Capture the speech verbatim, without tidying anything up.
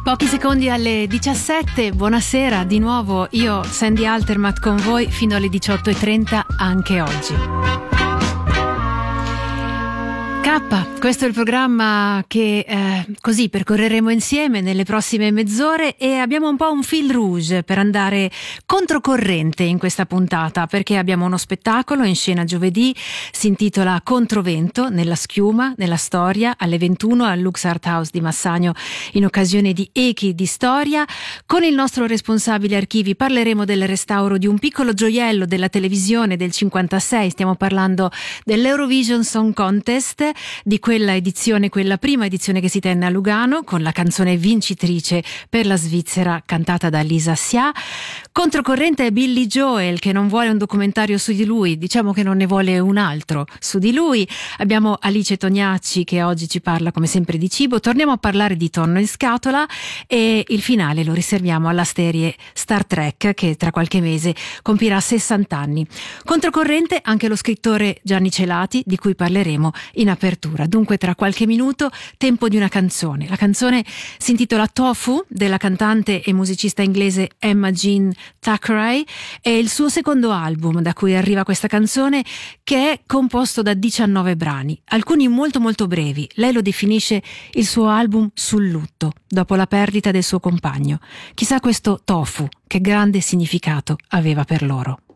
Pochi secondi alle diciassette, buonasera di nuovo, io Sandy Altermatt con voi fino alle diciotto e trenta anche oggi. K, questo è il programma che eh, così percorreremo insieme nelle prossime mezz'ore e abbiamo un po' un fil rouge per andare controcorrente in questa puntata, perché abbiamo uno spettacolo in scena giovedì, si intitola Controvento, nella schiuma, nella storia, alle ventuno al Lux Art House di Massagno in occasione di Echi di Storia. Con il nostro responsabile archivi parleremo del restauro di un piccolo gioiello della televisione del cinquantasei, stiamo parlando dell'Eurovision Song Contest, di quella edizione, quella prima edizione che si tenne a Lugano, con la canzone vincitrice per la Svizzera cantata da Lisa Sia. Controcorrente è Billy Joel, che non vuole un documentario su di lui, diciamo che non ne vuole un altro su di lui. Abbiamo Alice Tognacci che oggi ci parla come sempre di cibo, torniamo a parlare di tonno in scatola e il finale lo riserviamo alla serie Star Trek che tra qualche mese compirà sessanta anni. Controcorrente anche lo scrittore Gianni Celati, di cui parleremo in apertura. Dunque tra qualche minuto tempo di una canzone. La canzone si intitola Tofu, della cantante e musicista inglese Emma Jean Thackeray, è il suo secondo album da cui arriva questa canzone, che è composto da diciannove brani, alcuni molto molto brevi. Lei lo definisce il suo album sul lutto dopo la perdita del suo compagno. Chissà questo tofu che grande significato aveva per loro.